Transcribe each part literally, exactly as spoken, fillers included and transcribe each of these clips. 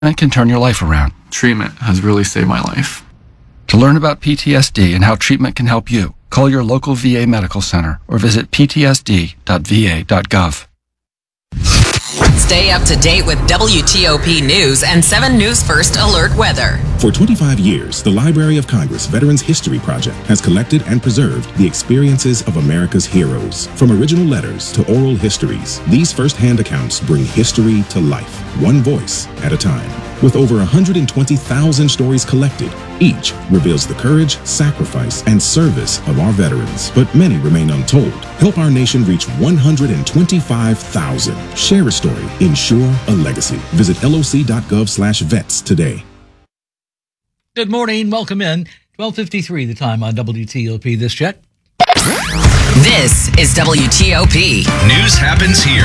Treatment can turn your life around. Treatment has really saved my life. To learn about P T S D and how treatment can help you, call your local V A medical center or visit p t s d dot v a dot gov. Stay up to date with W T O P News and seven News First Alert Weather. For twenty-five years, the Library of Congress Veterans History Project has collected and preserved the experiences of America's heroes. From original letters to oral histories, these first-hand accounts bring history to life, one voice at a time. With over one hundred twenty thousand stories collected, each reveals the courage, sacrifice, and service of our veterans. But many remain untold. Help our nation reach one hundred twenty-five thousand. Share a story. Ensure a legacy. Visit L O C dot gov slash vets today. Good morning. Welcome in. twelve fifty-three the time on W T O P. This check. This is W T O P. News happens here.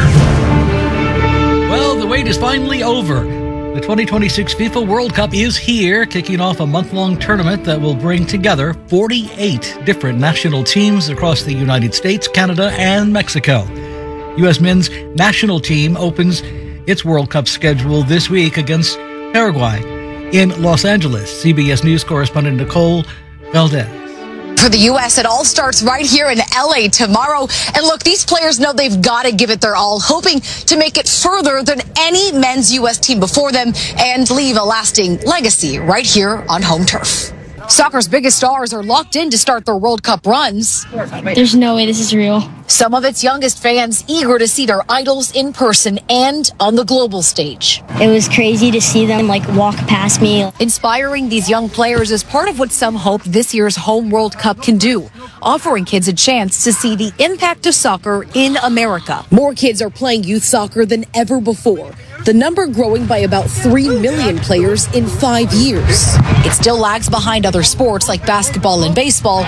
Well, the wait is finally over. The twenty twenty-six FIFA World Cup is here, kicking off a month-long tournament that will bring together forty-eight different national teams across the United States, Canada, and Mexico. U S men's national team opens its World Cup schedule this week against Paraguay in Los Angeles. C B S News correspondent Nicole Valdez. For the U S, it all starts right here in L A tomorrow. And look, these players know they've got to give it their all, hoping to make it further than any men's U S team before them and leave a lasting legacy right here on home turf. Soccer's biggest stars are locked in to start their World Cup runs. There's no way this is real. Some of its youngest fans eager to see their idols in person and on the global stage. It was crazy to see them like walk past me. Inspiring these young players is part of what some hope this year's home World Cup can do, offering kids a chance to see the impact of soccer in America. More kids are playing youth soccer than ever before, the number growing by about three million players in five years. It still lags behind other sports like basketball and baseball,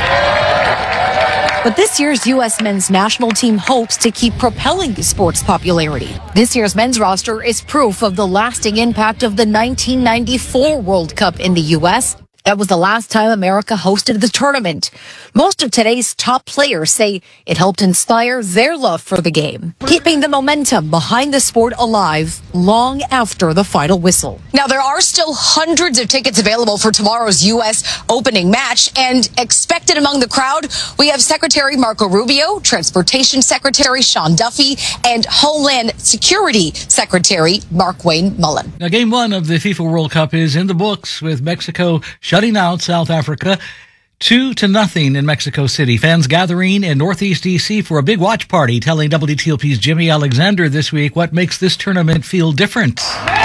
but this year's U S men's national team hopes to keep propelling the sport's popularity. This year's men's roster is proof of the lasting impact of the nineteen ninety-four World Cup in the U S That was the last time America hosted the tournament. Most of today's top players say it helped inspire their love for the game, keeping the momentum behind the sport alive long after the final whistle. Now, there are still hundreds of tickets available for tomorrow's U S opening match, and expected among the crowd, we have Secretary Marco Rubio, Transportation Secretary Sean Duffy, and Homeland Security Secretary Markwayne Mullen. Now, game one of the FIFA World Cup is in the books, with Mexico shutting out South Africa two to nothing in Mexico City. Fans gathering in Northeast D C for a big watch party, telling W T O P's Jimmy Alexander this week what makes this tournament feel different.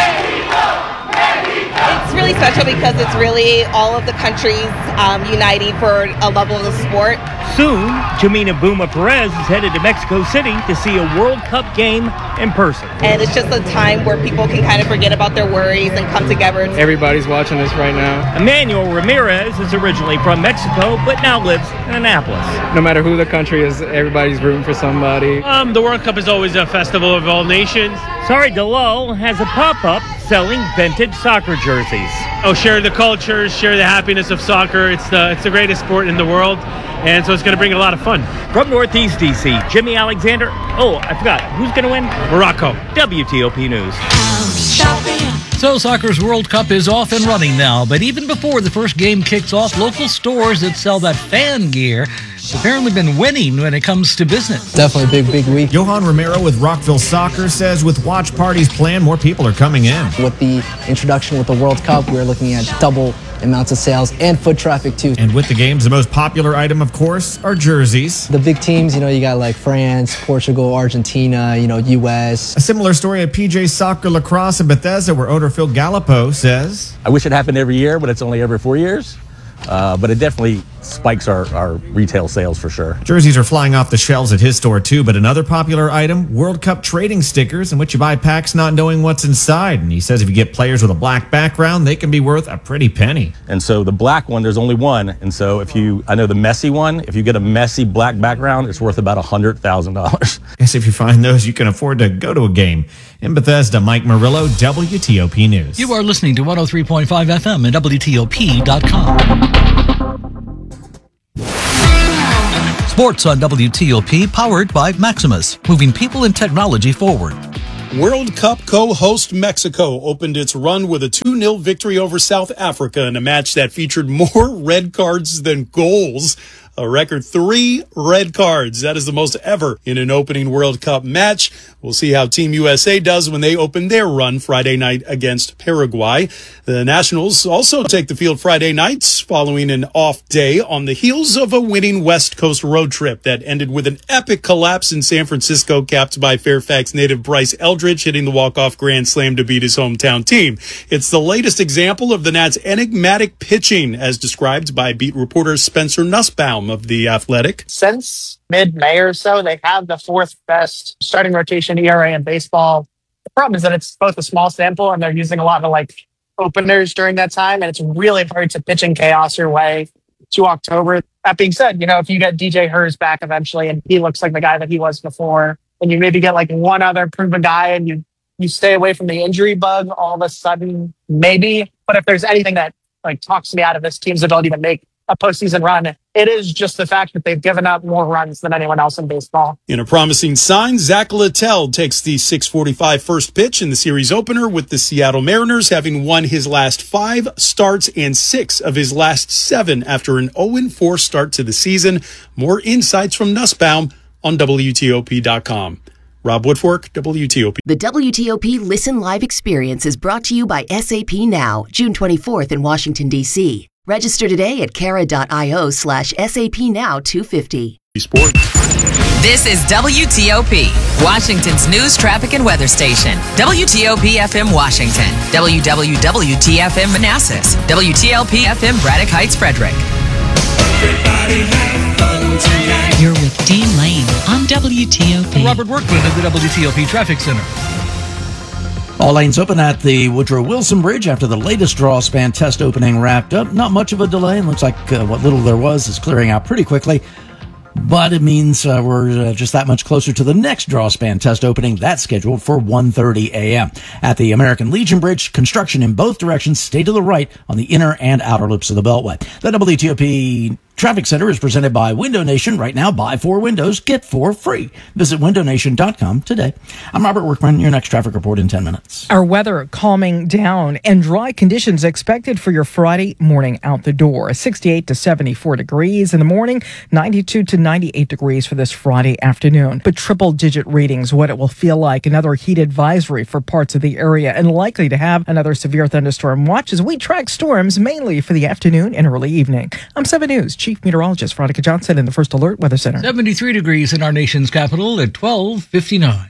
It's really special because it's really all of the countries um, uniting for a level of the sport. Soon, Jimena Buma Perez is headed to Mexico City to see a World Cup game in person. And it's just a time where people can kind of forget about their worries and come together. Everybody's watching this right now. Emmanuel Ramirez is originally from Mexico, but now lives in Annapolis. No matter who the country is, everybody's rooting for somebody. Um, the World Cup is always a festival of all nations. Sari Dalal has a pop-up selling vintage soccer jerseys. Oh, share the culture, share the happiness of soccer. It's the it's the greatest sport in the world, and so it's going to bring a lot of fun. From Northeast D C, Jimmy Alexander. Oh, I forgot. Who's going to win? Morocco. W T O P News. So soccer's World Cup is off and running now, but even before the first game kicks off, local stores that sell that fan gear have apparently been winning when it comes to business. Definitely a big, big week. Johan Romero with Rockville Soccer says with watch parties planned, more people are coming in. With the introduction with the World Cup, we're looking at double amounts of sales and foot traffic too. And with the games, the most popular item, of course, are jerseys. The big teams, you know, you got like France, Portugal, Argentina, you know, U S. A similar story at P J Soccer Lacrosse in Bethesda, where owner Phil Gallipo says, I wish it happened every year, but it's only every four years. Uh, but it definitely spikes our, our retail sales for sure. Jerseys are flying off the shelves at his store too, but another popular item, World Cup trading stickers, in which you buy packs not knowing what's inside. And he says if you get players with a black background, they can be worth a pretty penny. And so the black one, there's only one. And so if you, I know the messy one, if you get a messy black background, it's worth about one hundred thousand dollars. Guess if you find those, you can afford to go to a game. In Bethesda, Mike Murillo, W T O P News. You are listening to one oh three point five F M and W T O P dot com. Sports on W T O P, powered by Maximus, moving people and technology forward. World Cup co-host Mexico opened its run with a two nil victory over South Africa in a match that featured more red cards than goals. A record three red cards. That is the most ever in an opening World Cup match. We'll see how Team U S A does when they open their run Friday night against Paraguay. The Nationals also take the field Friday nights following an off day on the heels of a winning West Coast road trip that ended with an epic collapse in San Francisco, capped by Fairfax native Bryce Eldridge hitting the walk-off grand slam to beat his hometown team. It's the latest example of the Nats' enigmatic pitching, as described by beat reporter Spencer Nussbaum of The Athletic. Since mid-May or so, they have the fourth best starting rotation E R A in baseball. The problem is that it's both a small sample and they're using a lot of like openers during that time, and it's really hard to pitch in chaos your way to October. That being said, you know, if you get D J Hurst back eventually and he looks like the guy that he was before, and you maybe get like one other proven guy and you you stay away from the injury bug, all of a sudden, maybe. But if there's anything that like talks me out of this team's ability to make a postseason run, it is just the fact that they've given up more runs than anyone else in baseball. In a promising sign, Zach Littell takes the six forty-five first pitch in the series opener, with the Seattle Mariners having won his last five starts and six of his last seven after an oh four start to the season. More insights from Nussbaum on W T O P dot com. Rob Woodfork, W T O P. The W T O P Listen Live experience is brought to you by S A P Now, June twenty-fourth in Washington, D C Register today at Cara.io slash SAP Now 250. Sports. This is W T O P, Washington's news, traffic, and weather station. W T O P F M Washington, W W W T F M Manassas, W T L P F M Braddock Heights, Frederick. You're with Dean Lane on W T O P. Robert Workman at the W T O P Traffic Center. All lanes open at the Woodrow Wilson Bridge after the latest draw span test opening wrapped up. Not much of a delay, and looks like uh, what little there was is clearing out pretty quickly. But it means uh, we're uh, just that much closer to the next draw span test opening. That's scheduled for one thirty a.m. At the American Legion Bridge, construction in both directions. Stay to the right on the inner and outer loops of the Beltway. The W T O P Traffic Center is presented by Window Nation. Right now, buy four windows, get four free. Visit window nation dot com today. I'm Robert Workman. Your next traffic report in ten minutes. Our weather calming down and dry conditions expected for your Friday morning out the door. sixty-eight to seventy-four degrees in the morning, ninety-two to ninety-eight degrees for this Friday afternoon. But triple digit readings, what it will feel like. Another heat advisory for parts of the area, and likely to have another severe thunderstorm watch as we track storms mainly for the afternoon and early evening. I'm seven News Chief Meteorologist Veronica Johnson in the First Alert Weather Center. seventy-three degrees in our nation's capital at twelve fifty-nine.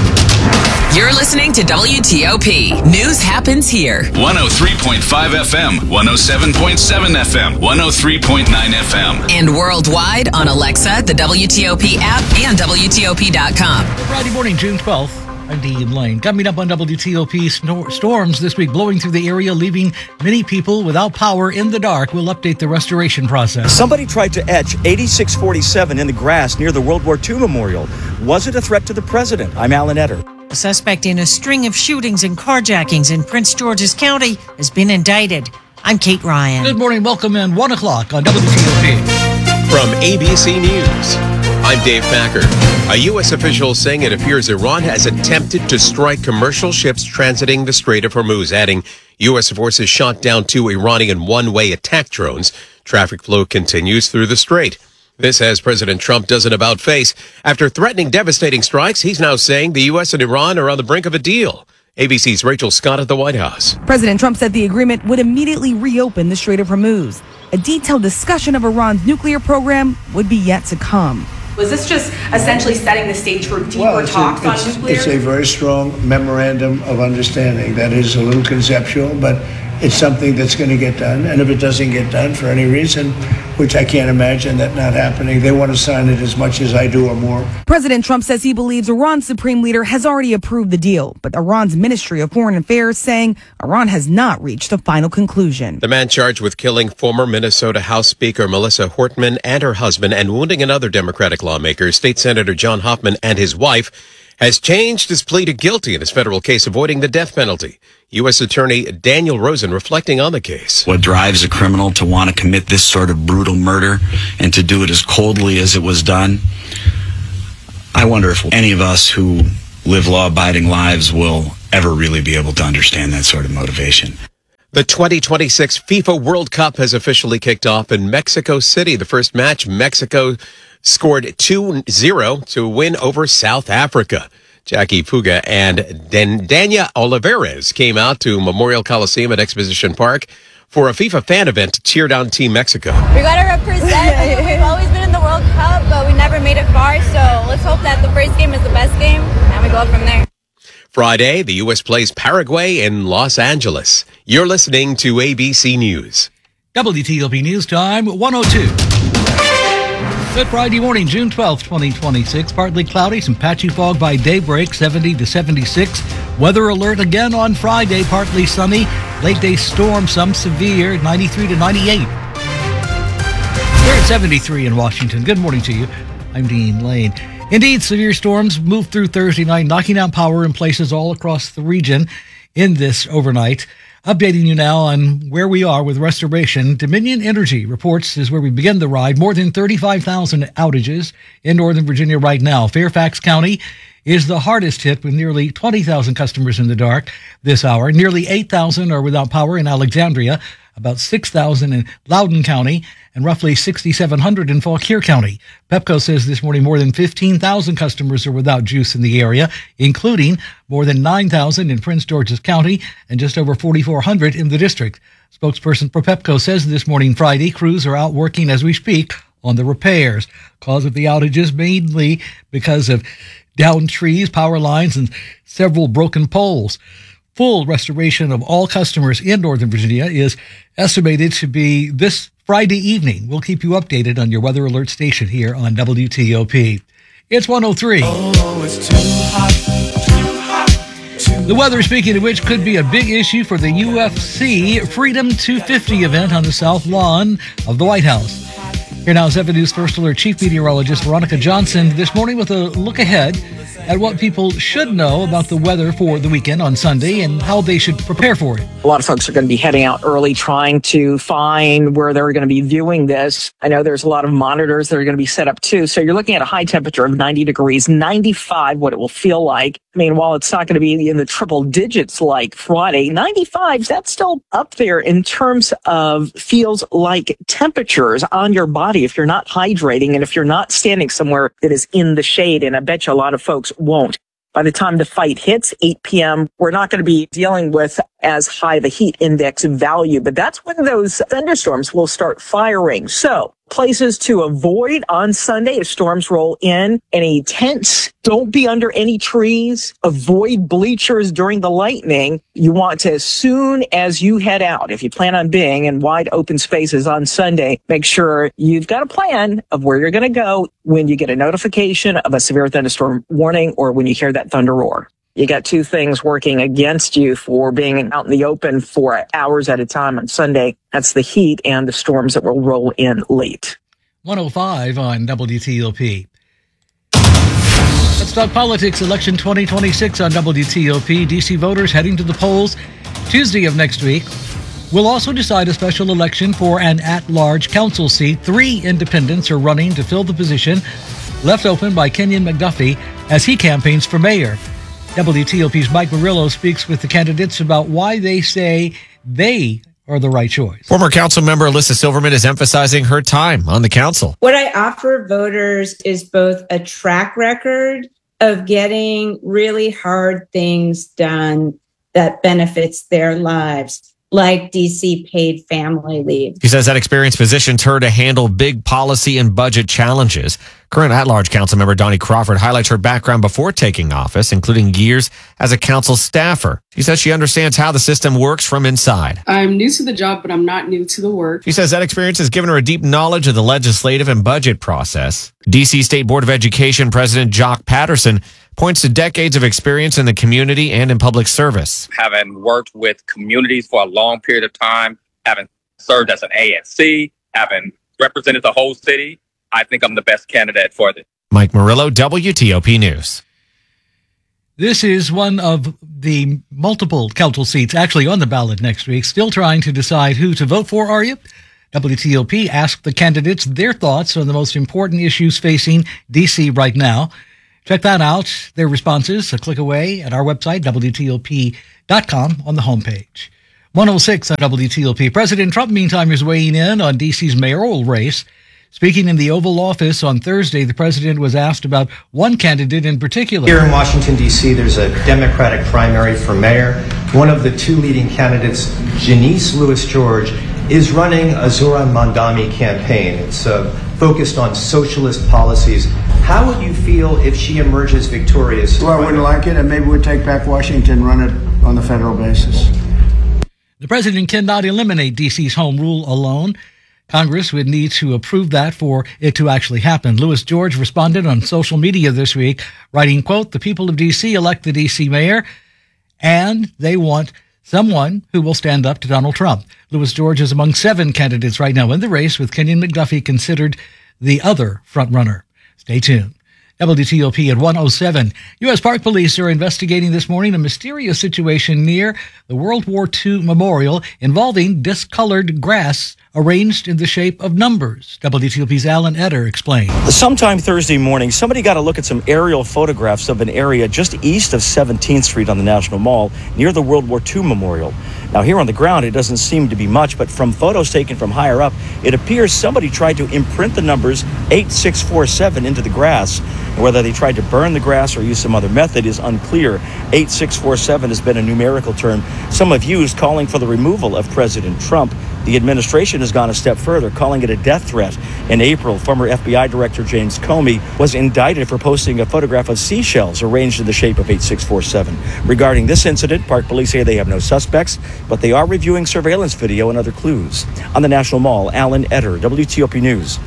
You're listening to W T O P. News happens here. one oh three point five F M, one oh seven point seven F M, one oh three point nine F M. And worldwide on Alexa, the W T O P app, and W T O P dot com. Friday morning, June twelfth. I'm Dean Lane. Coming up on W T O P, snor- storms this week blowing through the area, leaving many people without power in the dark. We'll update the restoration process. Somebody tried to etch eighty-six forty-seven in the grass near the World War Two Memorial. Was it a threat to the president? I'm Alan Etter. A suspect in a string of shootings and carjackings in Prince George's County has been indicted. I'm Kate Ryan. Good morning. Welcome in. one o'clock on W T O P. From A B C News, I'm Dave Packer. A U S official saying it appears Iran has attempted to strike commercial ships transiting the Strait of Hormuz, adding U S forces shot down two Iranian one-way attack drones. Traffic flow continues through the strait. This as President Trump does an about-face. After threatening devastating strikes, he's now saying the U S and Iran are on the brink of a deal. A B C's Rachel Scott at the White House. President Trump said the agreement would immediately reopen the Strait of Hormuz. A detailed discussion of Iran's nuclear program would be yet to come. Was this just essentially setting the stage for deeper well, talks a, on it's, nuclear? It's a very strong memorandum of understanding that is a little conceptual, but it's something that's going to get done. And if it doesn't get done for any reason, which I can't imagine that not happening, they want to sign it as much as I do or more. President Trump says he believes Iran's supreme leader has already approved the deal, but Iran's Ministry of Foreign Affairs saying Iran has not reached a final conclusion. The man charged with killing former Minnesota House Speaker Melissa Hortman and her husband and wounding another Democratic lawmaker, State Senator John Hoffman, and his wife, has changed his plea to guilty in his federal case avoiding the death penalty. U S Attorney Daniel Rosen reflecting on the case. What drives a criminal to want to commit this sort of brutal murder and to do it as coldly as it was done? I wonder if any of us who live law-abiding lives will ever really be able to understand that sort of motivation. The twenty twenty-six FIFA World Cup has officially kicked off in Mexico City. The first match, Mexico scored two zero to win over South Africa. Jackie Puga and Dan- Dania Olivares came out to Memorial Coliseum at Exposition Park for a FIFA fan event to cheer down Team Mexico. We got to represent. We've always been in the World Cup, but we never made it far. So let's hope that the first game is the best game, and we go up from there. Friday, the U S plays Paraguay in Los Angeles. You're listening to A B C News. W T O P News Time, one oh two. Good Friday morning, June twelfth, twenty twenty-six. Partly cloudy, some patchy fog by daybreak, seventy to seventy-six. Weather alert again on Friday, partly sunny. Late day storm, some severe, ninety-three to ninety-eight. We're at seventy-three in Washington. Good morning to you. I'm Dean Lane. Indeed, severe storms moved through Thursday night, knocking out power in places all across the region in this overnight. Updating you now on where we are with restoration. Dominion Energy reports is where we begin the ride. More than thirty-five thousand outages in Northern Virginia right now. Fairfax County is the hardest hit with nearly twenty thousand customers in the dark this hour. Nearly eight thousand are without power in Alexandria, about six thousand in Loudoun County, and roughly six thousand seven hundred in Fauquier County. Pepco says this morning more than fifteen thousand customers are without juice in the area, including more than nine thousand in Prince George's County and just over four thousand four hundred in the district. Spokesperson for Pepco says this morning Friday, crews are out working as we speak on the repairs. Cause of the outages mainly because of downed trees, power lines, and several broken poles. Full restoration of all customers in Northern Virginia is estimated to be this Friday evening. We'll keep you updated on your weather alert station here on W T O P. It's one oh three. Oh, it's too hot, too hot, too The weather, speaking of which, could be a big issue for the U F C Freedom two fifty event on the south lawn of the White House. Here now is seven News First Alert Chief Meteorologist Veronica Johnson this morning with a look ahead at what people should know about the weather for the weekend on Sunday and how they should prepare for it. A lot of folks are going to be heading out early trying to find where they're going to be viewing this. I know there's a lot of monitors that are going to be set up too. So you're looking at a high temperature of ninety degrees, ninety-five, what it will feel like. I mean, while it's not going to be in the triple digits like Friday, ninety-five, that's still up there in terms of feels like temperatures on your body if you're not hydrating and if you're not standing somewhere that is in the shade. And I bet you a lot of folks won't. By the time the fight hits eight p.m., we're not going to be dealing with as high the heat index value, but that's when those thunderstorms will start firing. So places to avoid on Sunday if storms roll in: any tents, don't be under any trees, avoid bleachers during the lightning. You want to, as soon as you head out, if you plan on being in wide open spaces on Sunday, make sure you've got a plan of where you're going to go when you get a notification of a severe thunderstorm warning or when you hear that thunder roar. You got two things working against you for being out in the open for hours at a time on Sunday. That's the heat and the storms that will roll in late. one oh five on W T O P. Let's talk politics. Election twenty twenty-six on W T O P. D C voters heading to the polls Tuesday of next week will also decide a special election for an at-large council seat. Three independents are running to fill the position left open by Kenyon McDuffie as he campaigns for mayor. W T O P's Mike Murillo speaks with the candidates about why they say they are the right choice. Former council member Alyssa Silverman is emphasizing her time on the council. What I offer voters is both a track record of getting really hard things done that benefits their lives, like D C paid family leave. She says that experience positions her to handle big policy and budget challenges. Current at-large council member Donnie Crawford highlights her background before taking office, including years as a council staffer. She says she understands how the system works from inside. I'm new to the job, but I'm not new to the work. She says that experience has given her a deep knowledge of the legislative and budget process. D C State Board of Education President Jock Patterson points to decades of experience in the community and in public service. Having worked with communities for a long period of time, having served as an A N C, having represented the whole city, I think I'm the best candidate for this. Mike Murillo, W T O P News. This is one of the multiple council seats actually on the ballot next week. Still trying to decide who to vote for, are you? W T O P asked the candidates their thoughts on the most important issues facing D C right now. Check that out. Their responses, a click away at our website, W T O P dot com, on the homepage. one oh six on W T O P. President Trump, meantime, is weighing in on D C's mayoral race. Speaking in the Oval Office on Thursday, the president was asked about one candidate in particular. Here in Washington, D C, there's a Democratic primary for mayor. One of the two leading candidates, Janice Lewis George, is running a Zohran Mamdani campaign. It's uh, focused on socialist policies. How would you feel if she emerges victorious? Well, I wouldn't like it, and maybe we'd take back Washington, run it on the federal basis. The president cannot eliminate D C's home rule alone. Congress would need to approve that for it to actually happen. Lewis George responded on social media this week, writing, quote, "The people of D C elect the D C mayor, and they want someone who will stand up to Donald Trump." Lewis George is among seven candidates right now in the race, with Kenyon McDuffie considered the other frontrunner. Stay tuned. W T O P at one oh seven. U S Park Police are investigating this morning a mysterious situation near the World War Two memorial involving discolored grass arranged in the shape of numbers. W T O P's Alan Etter explained. Sometime Thursday morning, somebody got a look at some aerial photographs of an area just east of seventeenth Street on the National Mall near the World War Two memorial. Now, here on the ground, it doesn't seem to be much, but from photos taken from higher up, it appears somebody tried to imprint the numbers eight six four seven into the grass. Whether they tried to burn the grass or use some other method is unclear. eight six four seven has been a numerical term some have used calling for the removal of President Trump. The administration has gone a step further, calling it a death threat. In April, former F B I Director James Comey was indicted for posting a photograph of seashells arranged in the shape of eight six four seven. Regarding this incident, Park Police say they have no suspects, but they are reviewing surveillance video and other clues. On the National Mall, Alan Etter, W T O P News.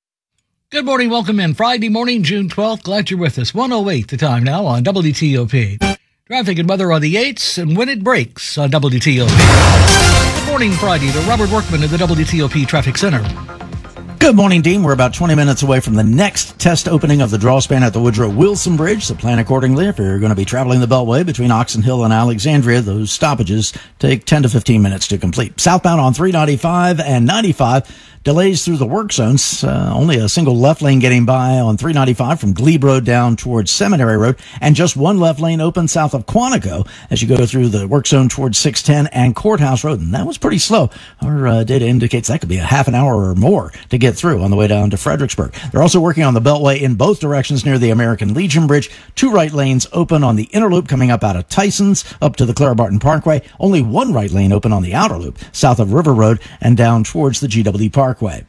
Good morning. Welcome in. Friday morning, June twelfth. Glad you're with us. one oh eight the time now on W T O P. Traffic and weather on the eights and when it breaks on W T O P. Good morning, Friday, to Robert Workman at the W T O P Traffic Center. Good morning, Dean. We're about twenty minutes away from the next test opening of the draw span at the Woodrow Wilson Bridge, so plan accordingly. If you're going to be traveling the Beltway between Oxon Hill and Alexandria, those stoppages take ten to fifteen minutes to complete. Southbound on three ninety-five and ninety-five, delays through the work zones. Uh, only a single left lane getting by on three ninety-five from Glebe Road down towards Seminary Road, and just one left lane open south of Quantico as you go through the work zone towards six ten and Courthouse Road. And that was pretty slow. Our uh, data indicates that could be a half an hour or more to get through on the way down to Fredericksburg. They're also working on the Beltway in both directions near the American Legion Bridge. Two right lanes open on the inner loop coming up out of Tyson's up to the Clara Barton Parkway. Only one right lane open on the outer loop south of River Road and down towards the G W Parkway.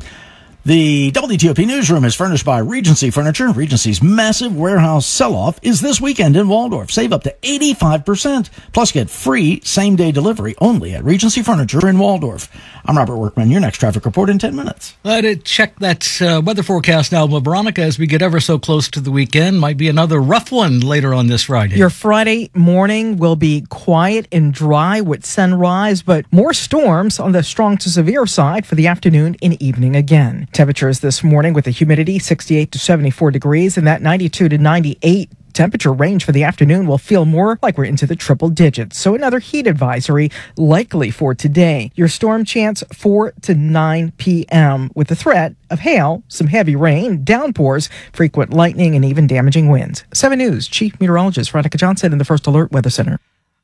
The W T O P newsroom is furnished by Regency Furniture. Regency's massive warehouse sell-off is this weekend in Waldorf. Save up to eighty-five percent. Plus, get free same-day delivery only at Regency Furniture in Waldorf. I'm Robert Workman. Your next traffic report in ten minutes. Let it check that uh, weather forecast now, Veronica, as we get ever so close to the weekend. Might be another rough one later on this Friday. Your Friday morning will be quiet and dry with sunrise, but more storms on the strong to severe side for the afternoon and evening again. Temperatures this morning with the humidity sixty-eight to seventy-four degrees, and that ninety-two to ninety-eight temperature range for the afternoon will feel more like we're into the triple digits. So another heat advisory likely for today. Your storm chance four to nine p.m. with the threat of hail, some heavy rain, downpours, frequent lightning, and even damaging winds. seven News Chief Meteorologist Veronica Johnson in the First Alert Weather Center.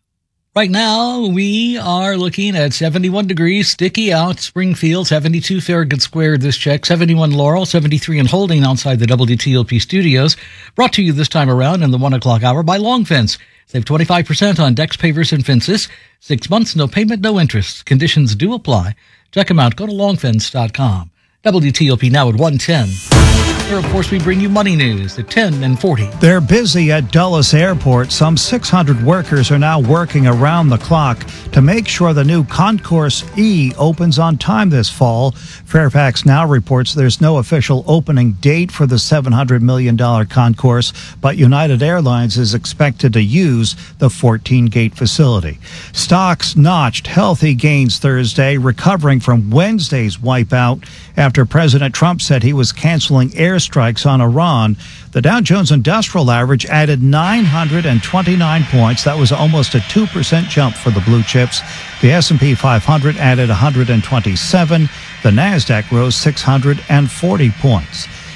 Right now, we are looking at seventy-one degrees, sticky out, Springfield, seventy-two Farragut Square, this check, seventy-one Laurel, seventy-three in Holding outside the W T O P studios. Brought to you this time around in the one o'clock hour by Long Fence. Save twenty-five percent on decks, pavers, and fences. Six months, no payment, no interest. Conditions do apply. Check them out. Go to long fence dot com. W T O P now at one ten. Here, of course, we bring you money news at ten and forty. They're busy at Dulles Airport. Some six hundred workers are now working around the clock to make sure the new Concourse E opens on time this fall. Fairfax Now reports there's no official opening date for the seven hundred million dollars Concourse, but United Airlines is expected to use the fourteen-gate facility. Stocks notched healthy gains Thursday, recovering from Wednesday's wipeout after President Trump said he was canceling airstrikes on Iran. The Dow Jones Industrial Average added nine hundred twenty-nine points. That was almost a two percent jump for the blue chips. The S and P five hundred added one hundred twenty-seven. The NASDAQ rose six hundred forty points.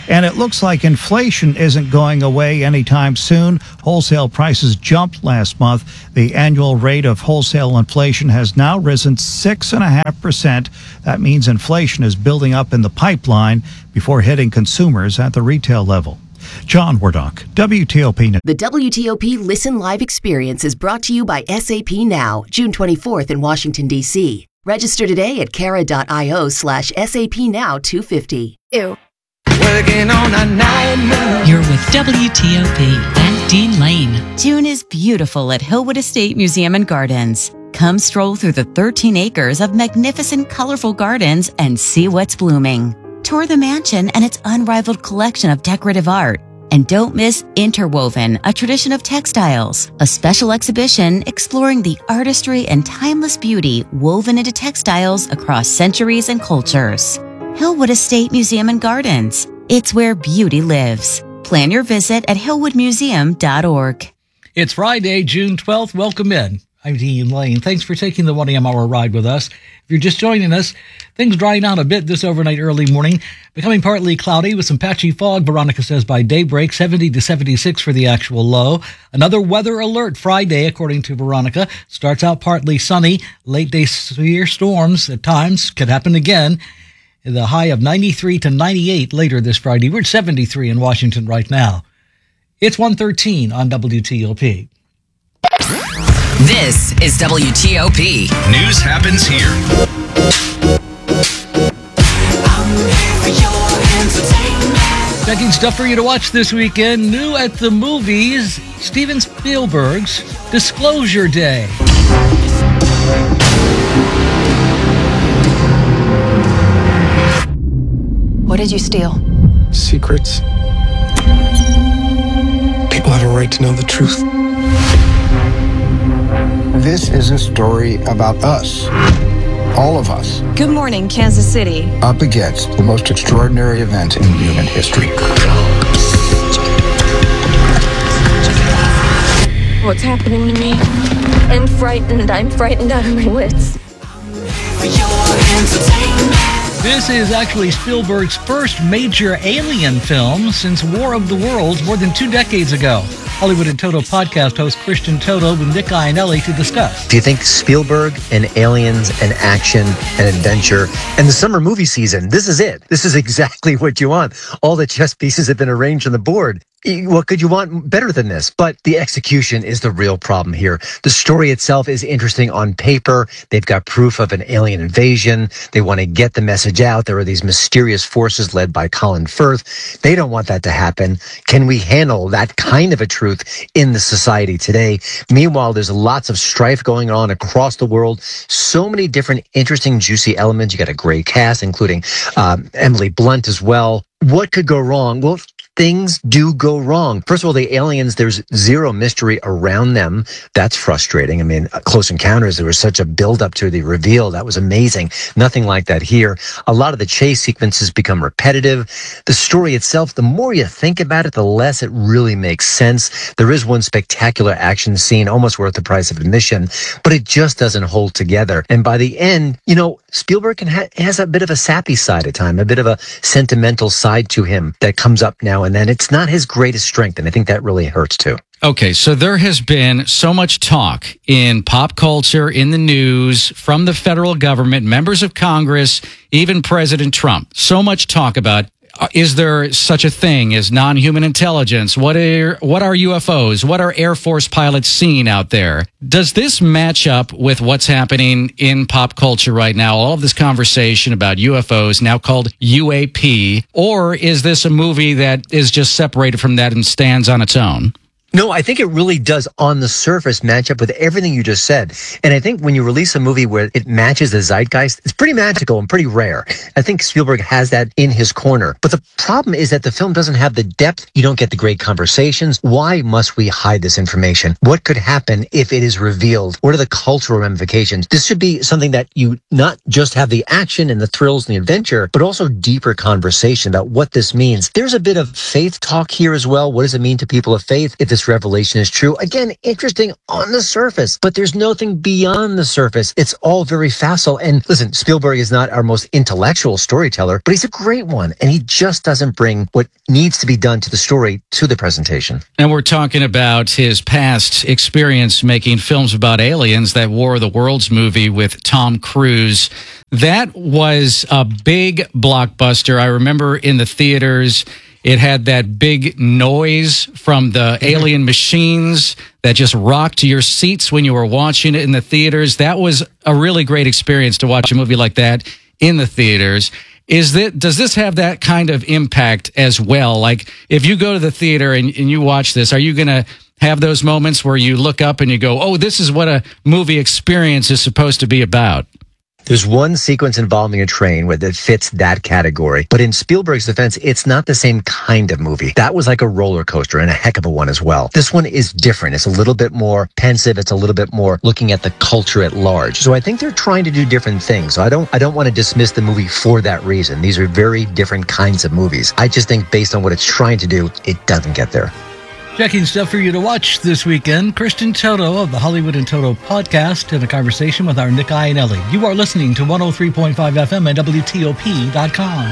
And it looks like inflation isn't going away anytime soon. Wholesale prices jumped last month. The annual rate of wholesale inflation has now risen six point five percent. That means inflation is building up in the pipeline before hitting consumers at the retail level. John Wardock, W T O P. The W T O P Listen Live experience is brought to you by S A P Now, June twenty-fourth in Washington, D C. Register today at cara.io slash SAP Now two fifty. Ew. Working on a night. You're with W T O P and Dean Lane. June is beautiful at Hillwood Estate Museum and Gardens. Come stroll through the thirteen acres of magnificent, colorful gardens and see what's blooming. Tour the mansion and its unrivaled collection of decorative art. And don't miss Interwoven, a tradition of textiles, a special exhibition exploring the artistry and timeless beauty woven into textiles across centuries and cultures. Hillwood Estate Museum and Gardens. It's where beauty lives. Plan your visit at hillwood museum dot org. It's Friday, June twelfth. Welcome in. I'm Dean Lane. Thanks for taking the one a m hour ride with us. If you're just joining us, things drying out a bit this overnight early morning, becoming partly cloudy with some patchy fog, Veronica says by daybreak, seventy to seventy-six for the actual low. Another weather alert Friday, according to Veronica. Starts out partly sunny. Late day severe storms at times could happen again. The high of ninety-three to ninety-eight later this Friday. We're at seventy-three in Washington right now. It's one thirteen on W T O P. This is W T O P. News happens here. Checking stuff for you to watch this weekend. New at the movies, Steven Spielberg's Disclosure Day. What did you steal? Secrets. People have a right to know the truth. This is a story about us. All of us. Good morning, Kansas City. Up against the most extraordinary event in human history. What's happening to me? I'm frightened. I'm frightened out of my wits. This is actually Spielberg's first major alien film since War of the Worlds more than two decades ago. Hollywood in Toto podcast host Christian Toto with Nick Iannelli to discuss. Do you think Spielberg and aliens and action and adventure and the summer movie season, this is it? This is exactly what you want. All the chess pieces have been arranged on the board. What could you want better than this? But the execution is the real problem here. The story itself is interesting on paper. They've got proof of an alien invasion. They want to get the message out. There are these mysterious forces led by Colin Firth. They don't want that to happen. Can we handle that kind of a truth in the society today? Meanwhile, there's lots of strife going on across the world. So many different interesting, juicy elements. You got a great cast, including um, Emily Blunt as well. What could go wrong? Well, things do go wrong. First of all, the aliens, there's zero mystery around them. That's frustrating. I mean, Close Encounters, there was such a build-up to the reveal. That was amazing. Nothing like that here. A lot of the chase sequences become repetitive. The story itself, the more you think about it, the less it really makes sense. There is one spectacular action scene, almost worth the price of admission, but it just doesn't hold together. And by the end, you know, Spielberg can ha- has a bit of a sappy side at time, a bit of a sentimental side to him that comes up now and then. It's not his greatest strength, and I think that really hurts too. Okay, so there has been so much talk in pop culture, in the news, from the federal government, members of Congress, even President Trump. So much talk about, uh, is there such a thing as non-human intelligence? What are what are U F Os? What are Air Force pilots seeing out there? Does this match up with what's happening in pop culture right now? All of this conversation about U F Os, now called U A P, or is this a movie that is just separated from that and stands on its own? No, I think it really does on the surface match up with everything you just said. And I think when you release a movie where it matches the zeitgeist, it's pretty magical and pretty rare. I think Spielberg has that in his corner. But the problem is that the film doesn't have the depth. You don't get the great conversations. Why must we hide this information? What could happen if it is revealed? What are the cultural ramifications? This should be something that you not just have the action and the thrills and the adventure, but also deeper conversation about what this means. There's a bit of faith talk here as well. What does it mean to people of faith if this this revelation is true. Again, interesting on the surface, but there's nothing beyond the surface. It's all very facile. And listen, Spielberg is not our most intellectual storyteller, but he's a great one. And he just doesn't bring what needs to be done to the story to the presentation. And we're talking about his past experience making films about aliens, that War of the Worlds movie with Tom Cruise. That was a big blockbuster. I remember in the theaters, it had that big noise from the alien machines that just rocked your seats when you were watching it in the theaters. That was a really great experience to watch a movie like that in the theaters. Is that, does this have that kind of impact as well? Like, if you go to the theater and, and you watch this, are you going to have those moments where you look up and you go, oh, this is what a movie experience is supposed to be about? There's one sequence involving a train where that fits that category. But in Spielberg's defense, it's not the same kind of movie. That was like a roller coaster, and a heck of a one as well. This one is different. It's a little bit more pensive. It's a little bit more looking at the culture at large. So I think they're trying to do different things. So I don't I don't want to dismiss the movie for that reason. These are very different kinds of movies. I just think based on what it's trying to do, it doesn't get there. Checking stuff for you to watch this weekend. Kristen Toto of the Hollywood and Toto podcast in a conversation with our Nick Iannelli. You are listening to one oh three point five F M and W T O P dot com.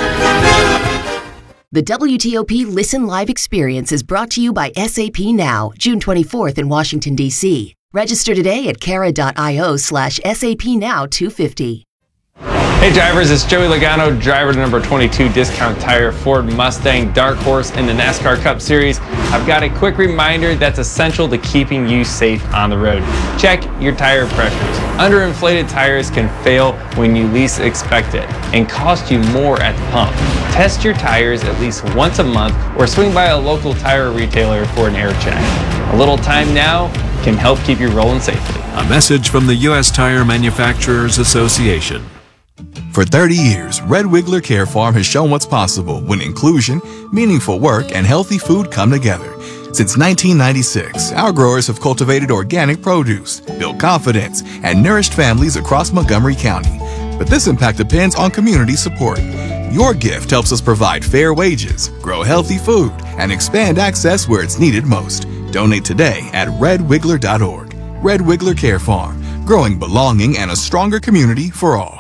The W T O P Listen Live experience is brought to you by S A P Now, June twenty-fourth in Washington, D C. Register today at cara.io slash SAP Now 250. Hey drivers, it's Joey Logano, driver number twenty-two Discount Tire Ford Mustang Dark Horse in the NASCAR Cup Series. I've got a quick reminder that's essential to keeping you safe on the road. Check your tire pressures. Underinflated tires can fail when you least expect it and cost you more at the pump. Test your tires at least once a month or swing by a local tire retailer for an air check. A little time now can help keep you rolling safely. A message from the U S Tire Manufacturers Association. For thirty years, Red Wiggler Care Farm has shown what's possible when inclusion, meaningful work, and healthy food come together. Since nineteen ninety-six, our growers have cultivated organic produce, built confidence, and nourished families across Montgomery County. But this impact depends on community support. Your gift helps us provide fair wages, grow healthy food, and expand access where it's needed most. Donate today at red wiggler dot org. Red Wiggler Care Farm, growing belonging and a stronger community for all.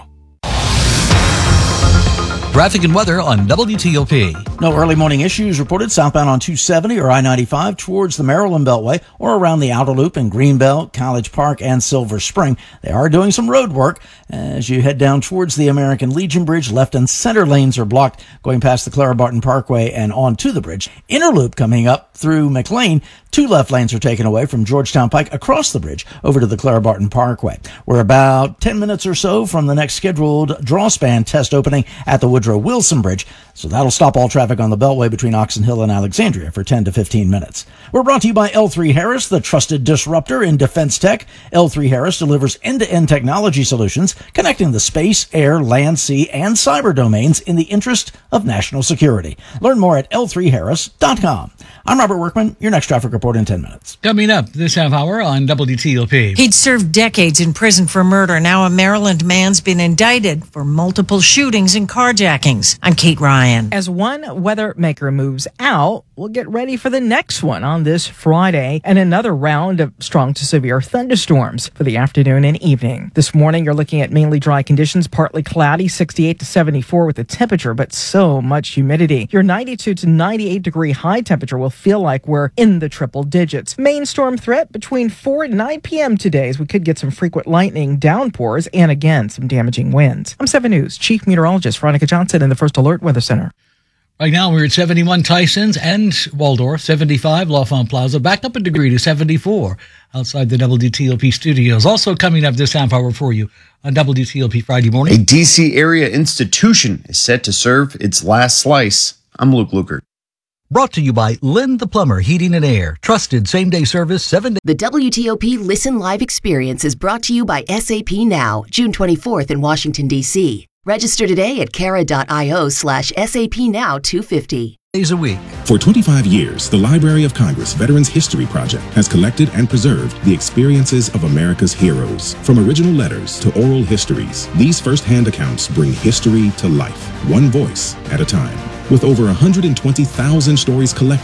Traffic and weather on W T O P. No early morning issues reported southbound on two seventy or I ninety-five towards the Maryland Beltway or around the Outer Loop in Greenbelt, College Park, and Silver Spring. They are doing some road work as you head down towards the American Legion Bridge. Left and center lanes are blocked going past the Clara Barton Parkway and onto the bridge. Inner Loop coming up through McLean. Two left lanes are taken away from Georgetown Pike across the bridge over to the Clara Barton Parkway. We're about ten minutes or so from the next scheduled draw span test opening at the Woodrow Wilson Bridge, so that'll stop all traffic on the Beltway between Oxon Hill and Alexandria for ten to fifteen minutes. We're brought to you by L three Harris, the trusted disruptor in defense tech. L three Harris delivers end-to-end technology solutions connecting the space, air, land, sea, and cyber domains in the interest of national security. Learn more at L three harris dot com. I'm Robert Workman, your next traffic report in ten minutes. Coming up this half hour on W T O P. He'd served decades in prison for murder. Now a Maryland man's been indicted for multiple shootings and carjackings. I'm Kate Ryan. As one weather maker moves out, we'll get ready for the next one on this Friday and another round of strong to severe thunderstorms for the afternoon and evening. This morning, you're looking at mainly dry conditions, partly cloudy, sixty-eight to seventy-four with the temperature, but so much humidity. Your ninety-two to ninety-eight degree high temperature will feel like we're in the triple digits. Main storm threat between four and nine p.m. today, as we could get some frequent lightning, downpours, and again, some damaging winds. I'm seven News Chief Meteorologist Veronica Johnson in the First Alert Weather Center. Right now, we're at seventy-one Tysons and Waldorf, seventy-five L'Enfant Plaza, back up a degree to seventy-four outside the W T O P studios. Also coming up this half hour for you on W T O P Friday morning. A D C area institution is set to serve its last slice. I'm Luke Lukert. Brought to you by Lynn the Plumber Heating and Air. Trusted same-day service, seven days. The W T O P Listen Live experience is brought to you by S A P Now, June twenty-fourth in Washington, D C. Register today at cara.io slash SAP Now 250. Days a week. For twenty-five years, the Library of Congress Veterans History Project has collected and preserved the experiences of America's heroes. From original letters to oral histories, these first-hand accounts bring history to life, one voice at a time. With over one hundred twenty thousand stories collected,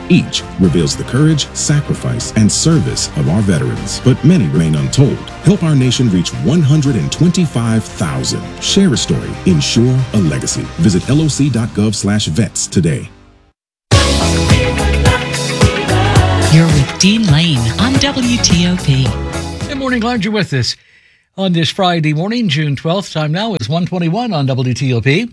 Each reveals the courage, sacrifice, and service of our veterans, but many remain untold. Help our nation reach one hundred twenty-five thousand. Share a story. Ensure a legacy. Visit L O C dot gov slash vets today. You're with Dean Lane on W T O P. Good morning, glad you're with us on this Friday morning, June twelfth. Time now is one twenty-one on W T O P.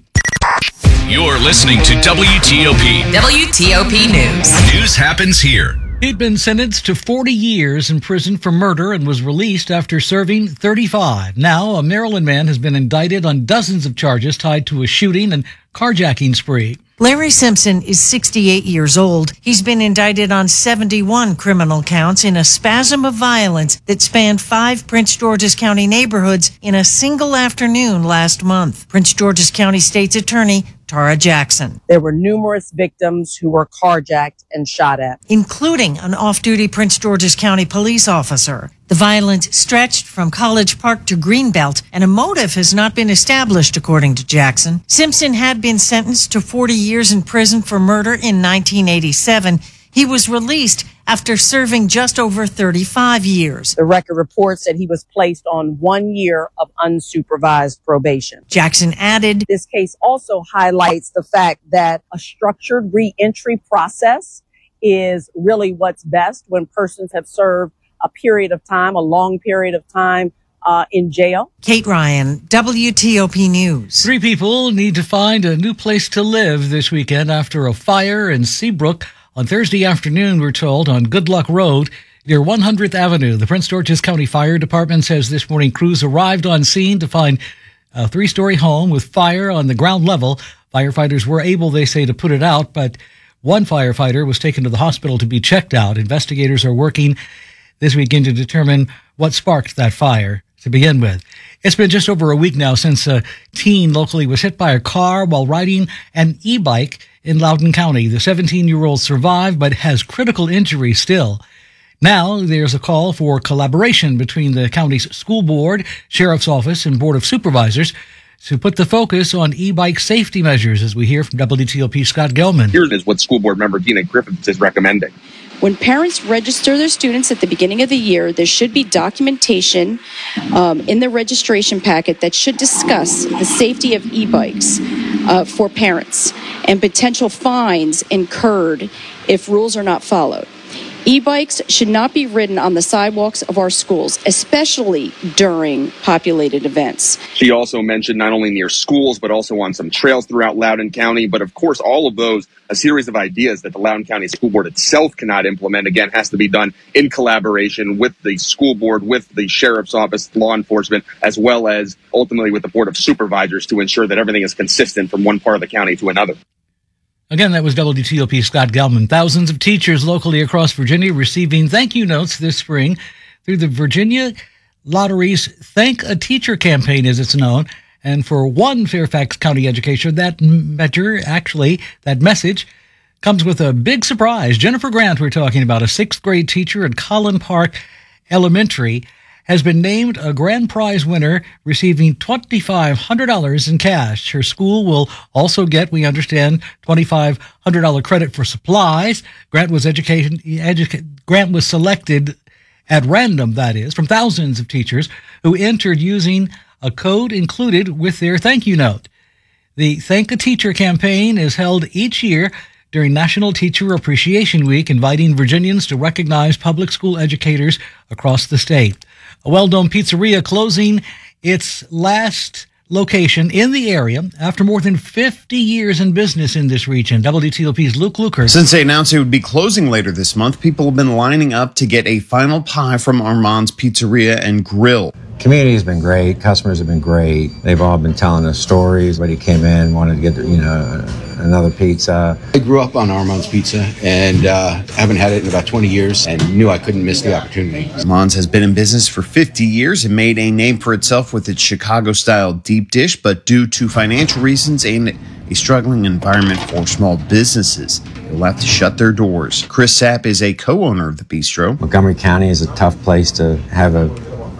You're listening to W T O P. W T O P News. News happens here. He'd been sentenced to forty years in prison for murder and was released after serving thirty-five. Now, a Maryland man has been indicted on dozens of charges tied to a shooting and carjacking spree. Larry Simpson is sixty-eight years old. He's been indicted on seventy-one criminal counts in a spasm of violence that spanned five Prince George's County neighborhoods in a single afternoon last month. Prince George's County State's Attorney Tara Jackson. There were numerous victims who were carjacked and shot at, including an off-duty Prince George's County police officer. The violence stretched from College Park to Greenbelt, and a motive has not been established, according to Jackson. Simpson had been sentenced to forty years in prison for murder in nineteen eighty-seven. He was released after serving just over thirty-five years. The record reports that he was placed on one year of unsupervised probation. Jackson added, this case also highlights the fact that a structured re-entry process is really what's best when persons have served a period of time, a long period of time uh, in jail. Kate Ryan, W T O P News. Three people need to find a new place to live this weekend after a fire in Seabrook on Thursday afternoon, we're told, on Good Luck Road near one hundredth Avenue. The Prince George's County Fire Department says this morning crews arrived on scene to find a three-story home with fire on the ground level. Firefighters were able, they say, to put it out, but one firefighter was taken to the hospital to be checked out. Investigators are working this weekend to determine what sparked that fire to begin with. It's been just over a week now since a teen locally was hit by a car while riding an e-bike in Loudoun County. The seventeen-year-old survived but has critical injuries still. Now there's a call for collaboration between the county's school board, sheriff's office, and board of supervisors to put the focus on e-bike safety measures, as we hear from W T O P Scott Gelman. Here is what school board member Dina Griffiths is recommending. When parents register their students at the beginning of the year, there should be documentation um, in the registration packet that should discuss the safety of e-bikes uh, for parents and potential fines incurred if rules are not followed. E-bikes should not be ridden on the sidewalks of our schools, especially during populated events. She also mentioned not only near schools, but also on some trails throughout Loudoun County. But of course, all of those, a series of ideas that the Loudoun County School Board itself cannot implement, again, has to be done in collaboration with the school board, with the sheriff's office, law enforcement, as well as ultimately with the board of supervisors to ensure that everything is consistent from one part of the county to another. Again, that was W T O P Scott Gelman. Thousands of teachers locally across Virginia receiving thank you notes this spring through the Virginia Lottery's Thank a Teacher campaign, as it's known. And for one Fairfax County educator, that measure, actually, that message comes with a big surprise. Jennifer Grant, we're talking about, a sixth grade teacher at Collin Park Elementary, has been named a grand prize winner, receiving two thousand five hundred dollars in cash. Her school will also get, we understand, two thousand five hundred dollars credit for supplies. Grant was education, educa- Grant was selected at random, that is, from thousands of teachers who entered using a code included with their thank you note. The Thank a Teacher campaign is held each year during National Teacher Appreciation Week, inviting Virginians to recognize public school educators across the state. A well-known pizzeria closing its last location in the area after more than fifty years in business in this region. W T O P's Luke Luker. Since they announced it would be closing later this month, people have been lining up to get a final pie from Armand's Pizzeria and Grill. Community has been great. Customers have been great. They've all been telling us stories. Everybody came in, wanted to get, you know, another pizza. I grew up on Armand's Pizza and uh, haven't had it in about twenty years and knew I couldn't miss the opportunity. Armand's has been in business for fifty years and made a name for itself with its Chicago-style deep dish, but due to financial reasons and a struggling environment for small businesses, they'll have to shut their doors. Chris Sapp is a co-owner of the bistro. Montgomery County is a tough place to have a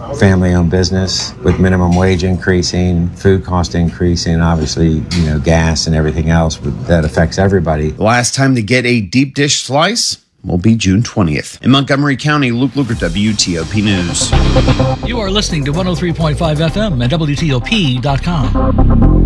family-owned business with minimum wage increasing, food cost increasing, obviously, you know, gas and everything else that affects everybody. The last time to get a deep dish slice will be June twentieth. In Montgomery County, Luke Luker, W T O P News. You are listening to one oh three point five F M at W T O P dot com.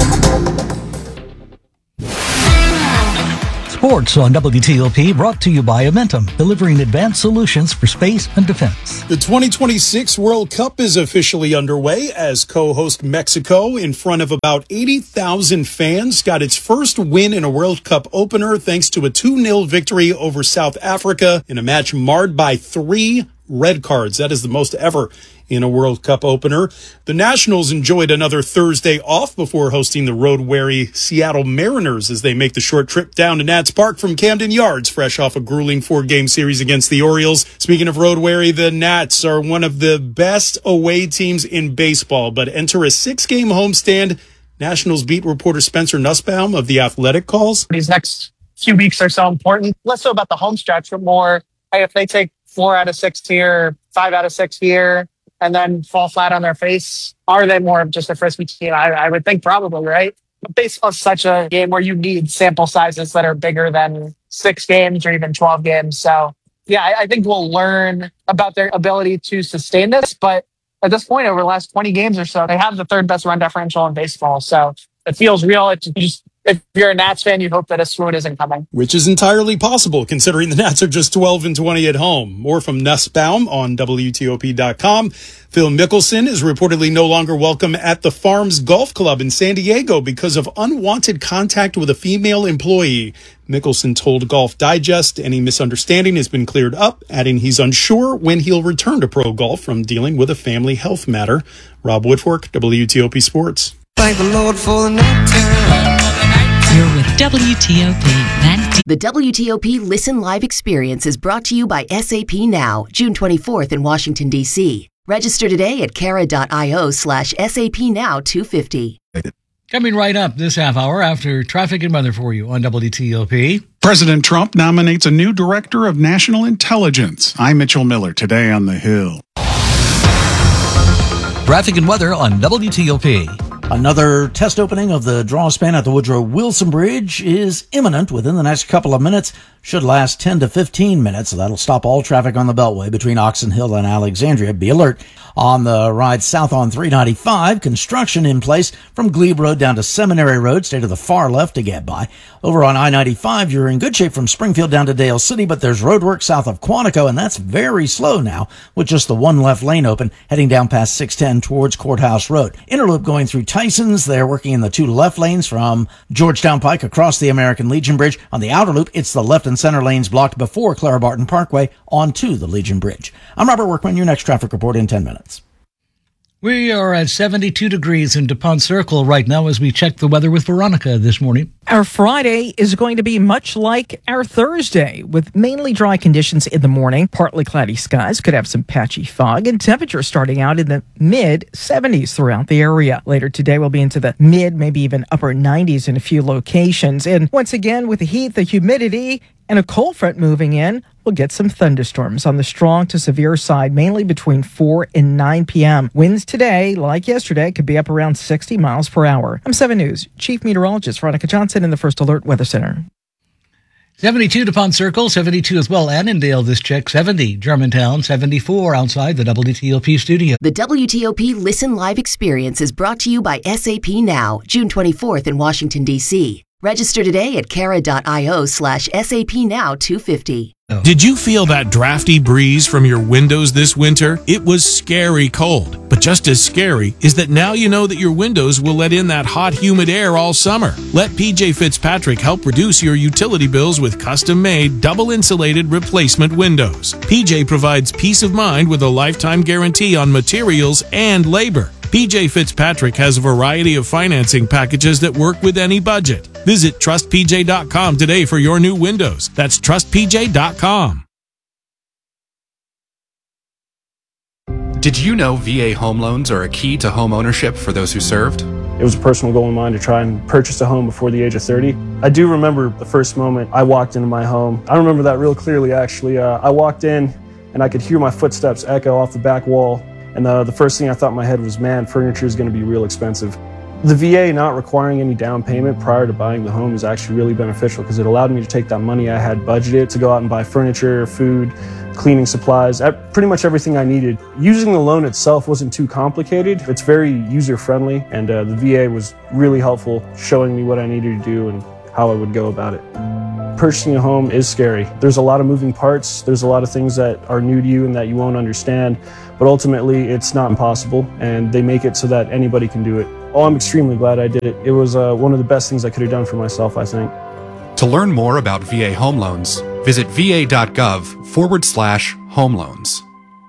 Sports on W T O P brought to you by Amentum, delivering advanced solutions for space and defense. The twenty twenty-six World Cup is officially underway as co-host Mexico, in front of about eighty thousand fans, got its first win in a World Cup opener thanks to a two nil victory over South Africa in a match marred by three red cards. That is the most ever in a World Cup opener. The Nationals enjoyed another Thursday off before hosting the road-weary Seattle Mariners as they make the short trip down to Nats Park from Camden Yards, fresh off a grueling four-game series against the Orioles. Speaking of road-weary, the Nats are one of the best away teams in baseball, but enter a six-game homestand. Nationals beat reporter Spencer Nussbaum of The Athletic calls. These next few weeks are so important, less so about the home stretch, but more hey, if they take four out of six here, five out of six here, and then fall flat on their face, are they more of just a frisbee team? I, I would think probably, right? But baseball is such a game where you need sample sizes that are bigger than six games or even twelve games. So, yeah, I, I think we'll learn about their ability to sustain this. But at this point, over the last twenty games or so, they have the third best run differential in baseball. So it feels real. It's just, if you're a Nats fan, you hope that a swoon isn't coming. Which is entirely possible, considering the Nats are just twelve and twenty at home. More from Nussbaum on W T O P dot com. Phil Mickelson is reportedly no longer welcome at the Farms Golf Club in San Diego because of unwanted contact with a female employee. Mickelson told Golf Digest any misunderstanding has been cleared up, adding he's unsure when he'll return to pro golf from dealing with a family health matter. Rob Woodfork, W T O P Sports. Thank the Lord for the night time. You're with W T O P. The W T O P Listen Live experience is brought to you by S A P Now, June twenty-fourth in Washington, D C. Register today at cara.io slash SAP Now 250. Coming right up this half hour after traffic and weather for you on W T O P. President Trump nominates a new director of national intelligence. I'm Mitchell Miller, today on the Hill. Traffic and weather on W T O P. Another test opening of the draw span at the Woodrow Wilson Bridge is imminent within the next couple of minutes. Should last ten to fifteen minutes. So that'll stop all traffic on the Beltway between Oxon Hill and Alexandria. Be alert. On the ride south on three ninety-five, construction in place from Glebe Road down to Seminary Road. Stay to the far left to get by. Over on I ninety-five, you're in good shape from Springfield down to Dale City, but there's roadwork south of Quantico, and that's very slow now with just the one left lane open heading down past six ten towards Courthouse Road. Interloop going through Tyson's. They're working in the two left lanes from Georgetown Pike across the American Legion Bridge. On the outer loop, it's the left and center lanes blocked before Clara Barton Parkway onto the Legion Bridge. I'm Robert Workman, your next traffic report in ten minutes. We are at seventy-two degrees in DuPont Circle right now as we check the weather with Veronica this morning. Our Friday is going to be much like our Thursday, with mainly dry conditions in the morning, partly cloudy skies, could have some patchy fog, and temperatures starting out in the mid seventies throughout the area. Later today, we'll be into the mid, maybe even upper nineties in a few locations. And once again, with the heat, the humidity, and a cold front moving in, we'll get some thunderstorms on the strong to severe side, mainly between four and nine p.m. Winds today, like yesterday, could be up around sixty miles per hour. I'm seven News Chief Meteorologist Veronica Johnson in the First Alert Weather Center. seventy-two DuPont Circle, seventy-two as well, Annandale this check, seventy Germantown, seventy-four outside the W T O P studio. The W T O P Listen Live experience is brought to you by S A P Now, June twenty-fourth in Washington, D C. Register today at cara.io slash SAP Now 250. Did you feel that drafty breeze from your windows this winter? It was scary cold. But just as scary is that now you know that your windows will let in that hot, humid air all summer. Let P J Fitzpatrick help reduce your utility bills with custom-made, double-insulated replacement windows. P J provides peace of mind with a lifetime guarantee on materials and labor. P J Fitzpatrick has a variety of financing packages that work with any budget. Visit trust p j dot com today for your new windows. That's trust p j dot com. Did you know V A home loans are a key to home ownership for those who served? It was a personal goal of mine to try and purchase a home before the age of thirty. I do remember the first moment I walked into my home. I remember that real clearly, actually. Uh, I walked in and I could hear my footsteps echo off the back wall. And uh, the first thing I thought in my head was, man, furniture is going to be real expensive. The V A not requiring any down payment prior to buying the home is actually really beneficial because it allowed me to take that money I had budgeted to go out and buy furniture, food, cleaning supplies, pretty much everything I needed. Using the loan itself wasn't too complicated. It's very user-friendly, and uh, the V A was really helpful, showing me what I needed to do and how I would go about it. Purchasing a home is scary. There's a lot of moving parts. There's a lot of things that are new to you and that you won't understand, but ultimately it's not impossible, and they make it so that anybody can do it. Oh, I'm extremely glad I did it. It was uh, one of the best things I could have done for myself, I think. To learn more about V A home loans, visit va.gov forward slash home loans.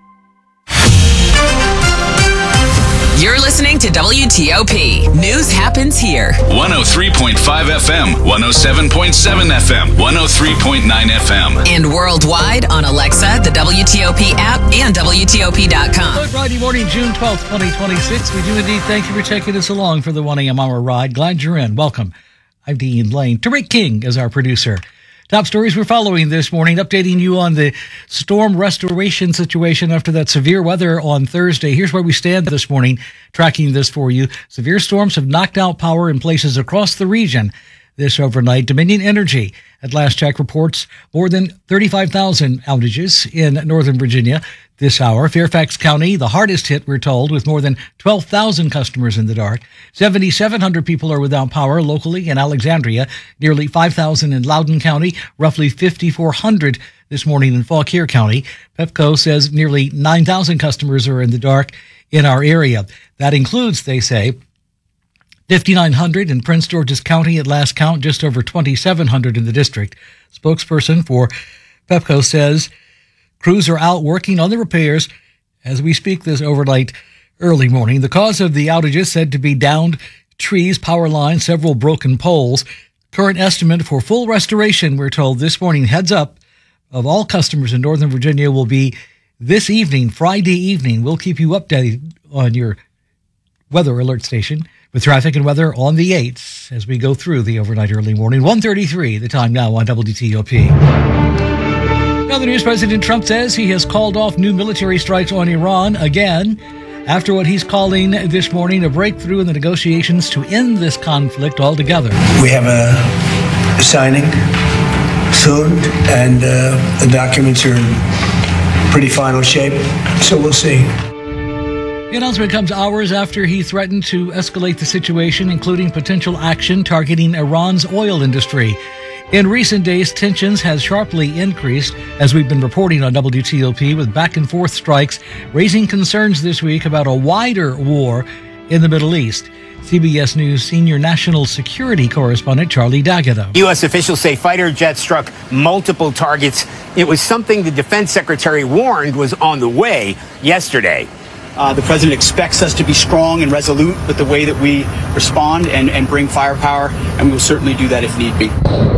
You're listening to W T O P. News happens here. one oh three point five F M, one oh seven point seven F M, one oh three point nine F M. And worldwide on Alexa, the W T O P app, and W T O P dot com. Good Friday morning, June twelfth, twenty twenty-six. We do indeed thank you for taking us along for the one a.m. hour ride. Glad you're in. Welcome. I'm Dean Lane. Tariq King is our producer. Top stories we're following this morning, updating you on the storm restoration situation after that severe weather on Thursday. Here's where we stand this morning, tracking this for you. Severe storms have knocked out power in places across the region this overnight. Dominion Energy, at last check, reports more than thirty-five thousand outages in Northern Virginia this hour. Fairfax County, the hardest hit, we're told, with more than twelve thousand customers in the dark. seventy-seven hundred people are without power locally in Alexandria, nearly five thousand in Loudoun County, roughly fifty-four hundred this morning in Fauquier County. Pepco says nearly nine thousand customers are in the dark in our area. That includes, they say, fifty-nine hundred in Prince George's County at last count, just over twenty-seven hundred in the district. Spokesperson for Pepco says crews are out working on the repairs as we speak this overnight early morning. The cause of the outages said to be downed trees, power lines, several broken poles. Current estimate for full restoration, we're told this morning, heads up, of all customers in Northern Virginia will be this evening, Friday evening. We'll keep you updated on your weather alert station with traffic and weather on the eights as we go through the overnight early morning. one thirty-three, the time now on W T O P. Another news, President Trump says he has called off new military strikes on Iran again after what he's calling this morning a breakthrough in the negotiations to end this conflict altogether. We have a signing soon, and uh, the documents are in pretty final shape, so we'll see. The announcement comes hours after he threatened to escalate the situation, including potential action targeting Iran's oil industry. In recent days, tensions has sharply increased, as we've been reporting on W T O P, with back-and-forth strikes raising concerns this week about a wider war in the Middle East. C B S News senior national security correspondent Charlie D'Agata. U S officials say fighter jets struck multiple targets. It was something the defense secretary warned was on the way yesterday. Uh, the president expects us to be strong and resolute with the way that we respond and, and bring firepower, and we will certainly do that if need be.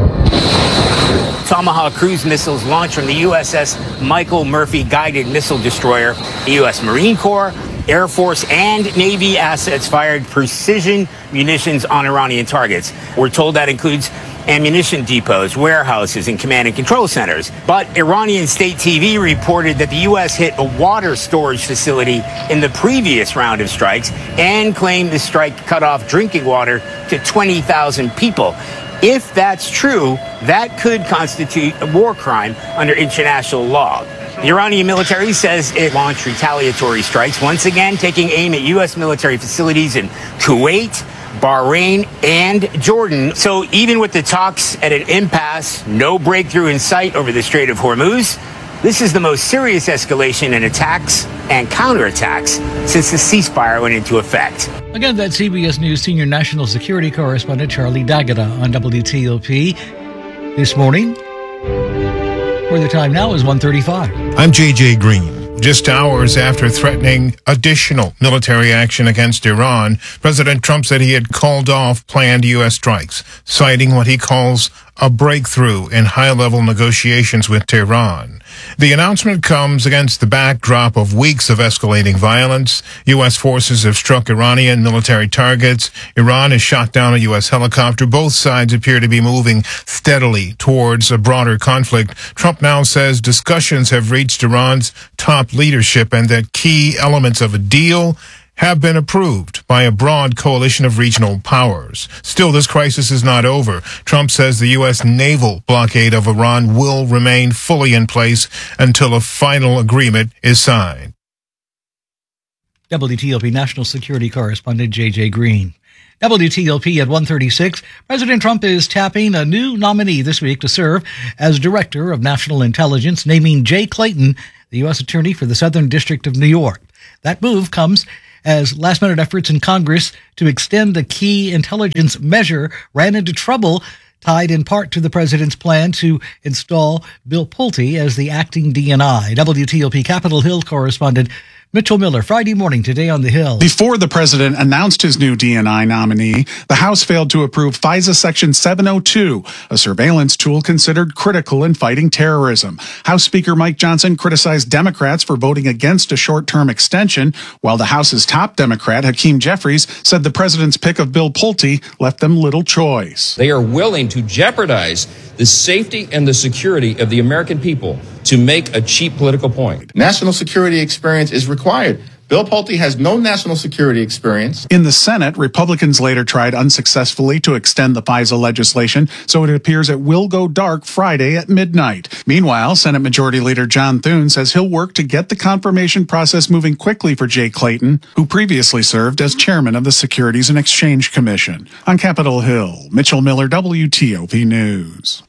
Tomahawk cruise missiles launched from the U S S Michael Murphy guided missile destroyer. The U S Marine Corps, Air Force, and Navy assets fired precision munitions on Iranian targets. We're told that includes ammunition depots, warehouses, and command and control centers. But Iranian state T V reported that the U S hit a water storage facility in the previous round of strikes and claimed the strike cut off drinking water to twenty thousand people. If that's true, that could constitute a war crime under international law. The Iranian military says it launched retaliatory strikes, once again taking aim at U S military facilities in Kuwait, Bahrain, and Jordan. So even with the talks at an impasse, no breakthrough in sight over the Strait of Hormuz, this is the most serious escalation in attacks and counterattacks since the ceasefire went into effect. Again, that's C B S News senior national security correspondent Charlie D'Agata on W T O P this morning, where the time now is one thirty-five. I'm J J Green. Just hours after threatening additional military action against Iran, President Trump said he had called off planned U S strikes, citing what he calls a breakthrough in high-level negotiations with Tehran. The announcement comes against the backdrop of weeks of escalating violence. U S forces have struck Iranian military targets. Iran has shot down a U S helicopter. Both sides appear to be moving steadily towards a broader conflict. Trump now says discussions have reached Iran's top leadership and that key elements of a deal have been approved by a broad coalition of regional powers. Still, this crisis is not over. Trump says the U S naval blockade of Iran will remain fully in place until a final agreement is signed. W T O P National Security Correspondent J J Green. W T O P at one thirty-six. President Trump is tapping a new nominee this week to serve as Director of National Intelligence, naming Jay Clayton, the U S Attorney for the Southern District of New York. That move comes as last-minute efforts in Congress to extend a key intelligence measure ran into trouble, tied in part to the president's plan to install Bill Pulte as the acting D N I. W T O P Capitol Hill correspondent Mitchell Miller, Friday morning today on the Hill. Before the president announced his new D N I nominee, the House failed to approve FISA Section seven oh two, a surveillance tool considered critical in fighting terrorism. House Speaker Mike Johnson criticized Democrats for voting against a short-term extension, while the House's top Democrat, Hakeem Jeffries, said the president's pick of Bill Pulte left them little choice. They are willing to jeopardize the safety and the security of the American people to make a cheap political point. National security experience is required. Bill Pulte has no national security experience. In the Senate, Republicans later tried unsuccessfully to extend the FISA legislation, so it appears it will go dark Friday at midnight. Meanwhile, Senate Majority Leader John Thune says he'll work to get the confirmation process moving quickly for Jay Clayton, who previously served as chairman of the Securities and Exchange Commission. On Capitol Hill, Mitchell Miller, W T O P News.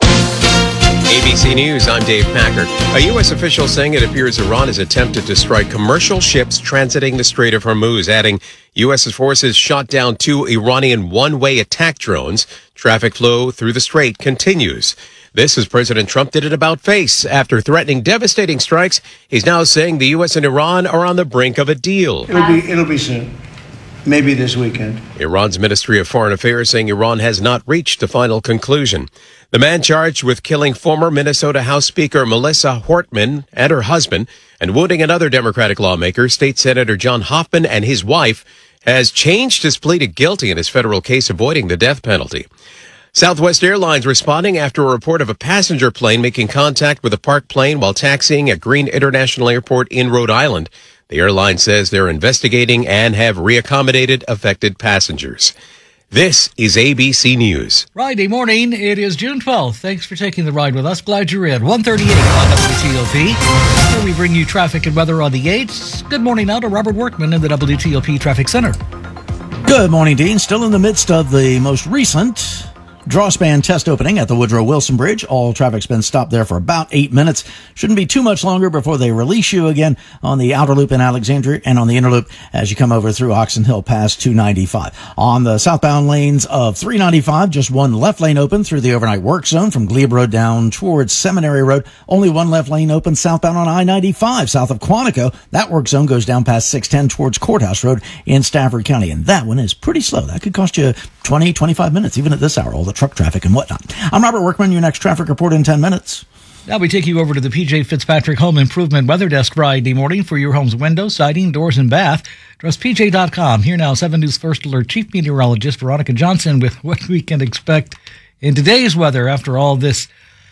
A B C News, I'm Dave Packard. A U S official saying it appears Iran has attempted to strike commercial ships transiting the Strait of Hormuz, adding U S forces shot down two Iranian one-way attack drones. Traffic flow through the strait continues. This as President Trump did an about-face. After threatening devastating strikes, he's now saying the U S and Iran are on the brink of a deal. It'll be, it'll be soon. Maybe this weekend. Iran's Ministry of Foreign Affairs saying Iran has not reached a final conclusion. The man charged with killing former Minnesota House Speaker Melissa Hortman and her husband and wounding another Democratic lawmaker, State Senator John Hoffman, and his wife, has changed his plea to guilty in his federal case avoiding the death penalty. Southwest Airlines responding after a report of a passenger plane making contact with a parked plane while taxiing at Green International Airport in Rhode Island. The airline says they're investigating and have reaccommodated affected passengers. This is A B C News. Friday morning, it is June twelfth. Thanks for taking the ride with us. Glad you're in. one thirty-eight on W T O P. Before we bring you traffic and weather on the eights, good morning now to Robert Workman in the W T O P Traffic Center. Good morning, Dean. Still in the midst of the most recent draw span test opening at the Woodrow Wilson Bridge. All traffic's been stopped there for about eight minutes. Shouldn't be too much longer before they release you again on the outer loop in Alexandria and on the inner loop as you come over through Oxon Hill past two ninety-five. On the southbound lanes of three ninety-five, just one left lane open through the overnight work zone from Glebe Road down towards Seminary Road. Only one left lane open southbound on I ninety-five south of Quantico. That work zone goes down past six ten towards Courthouse Road in Stafford County. And that one is pretty slow. That could cost you twenty, twenty-five minutes, even at this hour, all the truck traffic and whatnot. I'm Robert Workman, your next traffic report in ten minutes. Now we take you over to the P J Fitzpatrick Home Improvement Weather Desk Friday morning for your home's windows, siding, doors, and bath. Trust P J dot com. Here now, seven News First Alert Chief Meteorologist Veronica Johnson with what we can expect in today's weather after all this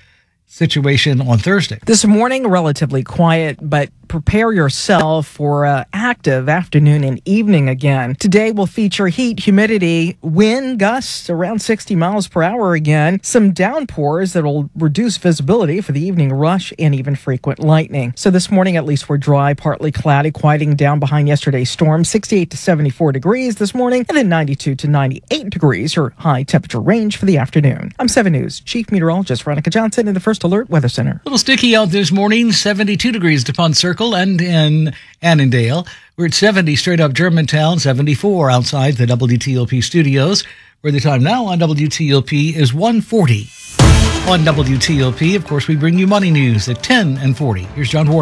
situation on Thursday. This morning, relatively quiet, but prepare yourself for an active afternoon and evening again. Today will feature heat, humidity, wind gusts around sixty miles per hour again, some downpours that will reduce visibility for the evening rush, and even frequent lightning. So this morning, at least, we're dry, partly cloudy, quieting down behind yesterday's storm, sixty-eight to seventy-four degrees this morning, and then ninety-two to ninety-eight degrees, your high temperature range for the afternoon. I'm seven News Chief Meteorologist Veronica Johnson in the First Alert Weather Center. A little sticky out this morning, seventy-two degrees to Pond Circle and in Annandale. We're at seventy straight up Germantown, seventy-four outside the W T O P studios, where the time now on W T O P is one forty. On W T O P, of course, we bring you money news at ten and forty. Here's John Wardock.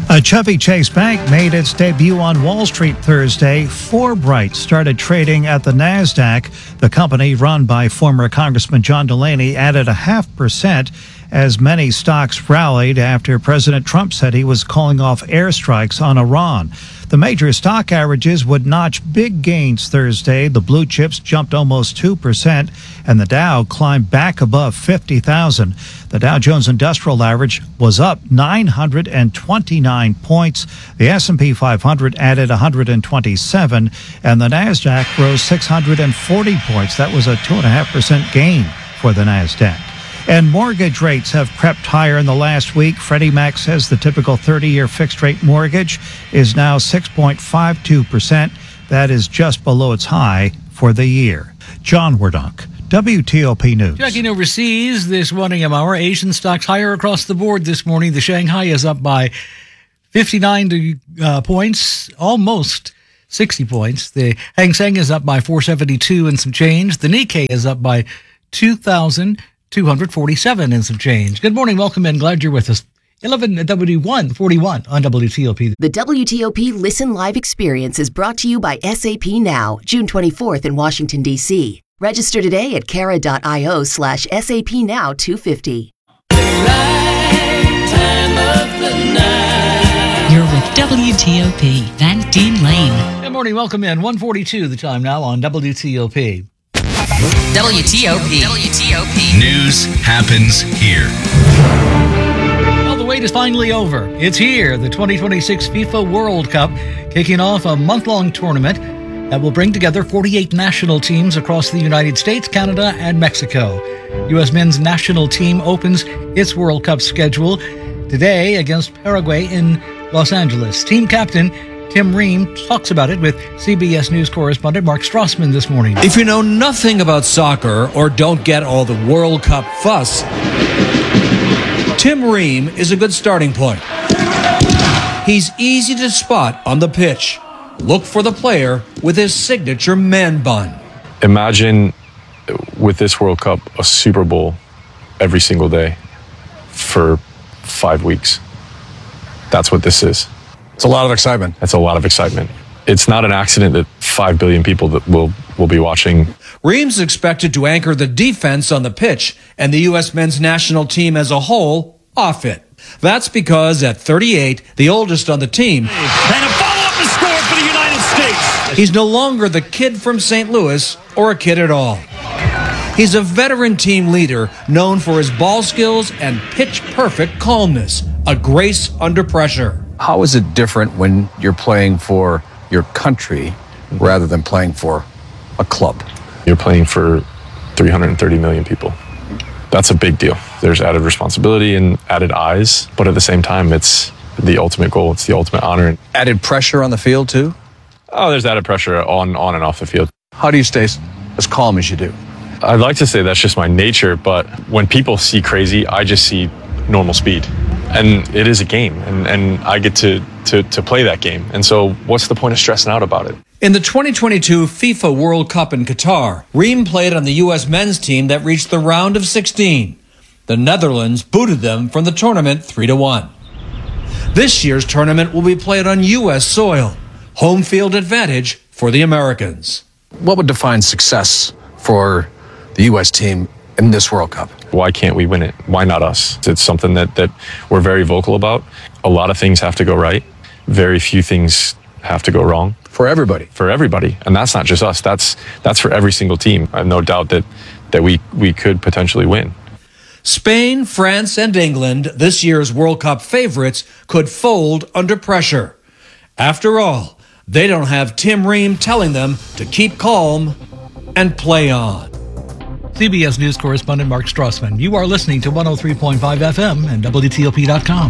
A Chevy Chase Bank made its debut on Wall Street Thursday. Forbright started trading at the NASDAQ. The company, run by former Congressman John Delaney, added a half percent as many stocks rallied after President Trump said he was calling off airstrikes on Iran. The major stock averages would notch big gains Thursday. The blue chips jumped almost two percent, and the Dow climbed back above fifty thousand. The Dow Jones Industrial Average was up nine hundred twenty-nine points. The S and P five hundred added one hundred twenty-seven, and the NASDAQ rose six hundred forty points. That was a two point five percent gain for the NASDAQ. And mortgage rates have crept higher in the last week. Freddie Mac says the typical thirty-year fixed-rate mortgage is now six point five two percent. That is just below its high for the year. John Werdunk, W T O P News. Checking overseas this one a m hour. Asian stocks higher across the board this morning. The Shanghai is up by fifty-nine uh, points, almost sixty points. The Hang Seng is up by four seventy-two and some change. The Nikkei is up by two thousand two hundred forty-seven and some change. Good morning. Welcome in. Glad you're with us. eleven W one forty-one on W T O P. The W T O P Listen Live experience is brought to you by S A P Now, June twenty-fourth in Washington, D C. Register today at cara.io slash SAP Now two fifty. You're with W T O P, Van Dean Lane. Good morning. Welcome in. one forty-two the time now on W T O P. W T O P. W T O P. News happens here. Well, the wait is finally over. It's here, the twenty twenty-six FIFA World Cup, kicking off a month-long tournament that will bring together forty-eight national teams across the United States, Canada, and Mexico. U S men's national team opens its World Cup schedule today against Paraguay in Los Angeles. Team captain Tim Ream talks about it with C B S News correspondent Mark Strassman this morning. If you know nothing about soccer or don't get all the World Cup fuss, Tim Ream is a good starting point. He's easy to spot on the pitch. Look for the player with his signature man bun. Imagine with this World Cup a Super Bowl every single day for five weeks. That's what this is. It's a lot of excitement. It's a lot of excitement. It's not an accident that five billion people that will will be watching. Ream's expected to anchor the defense on the pitch and the U S men's national team as a whole off it. That's because at thirty-eight, the oldest on the team, and a follow-up is scored for the United States. He's no longer the kid from Saint Louis or a kid at all. He's a veteran team leader known for his ball skills and pitch-perfect calmness, a grace under pressure. How is it different when you're playing for your country rather than playing for a club? You're playing for three hundred thirty million people. That's a big deal. There's added responsibility and added eyes, but at the same time, it's the ultimate goal. It's the ultimate honor. Added pressure on the field too? Oh, there's added pressure on, on and off the field. How do you stay as calm as you do? I'd like to say that's just my nature, but when people see crazy, I just see normal speed. And it is a game, and, and I get to, to, to play that game. And so what's the point of stressing out about it? In the twenty twenty-two FIFA World Cup in Qatar, Ream played on the U S men's team that reached the round of sixteen. The Netherlands booted them from the tournament three to one. This year's tournament will be played on U S soil. Home field advantage for the Americans. What would define success for the U S team in this World Cup? Why can't we win it? Why not us? It's something that, that we're very vocal about. A lot of things have to go right. Very few things have to go wrong. For everybody. For everybody. And that's not just us. That's that's for every single team. I have no doubt that, that we, we could potentially win. Spain, France, and England, this year's World Cup favorites, could fold under pressure. After all, they don't have Tim Ream telling them to keep calm and play on. C B S News correspondent Mark Strassman. You are listening to one oh three point five F M and W T O P dot com.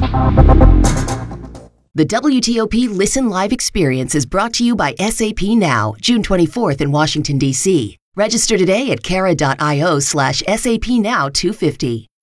The W T O P Listen Live experience is brought to you by S A P Now, June twenty-fourth in Washington, D C. Register today at cara.io slash SAP Now two fifty.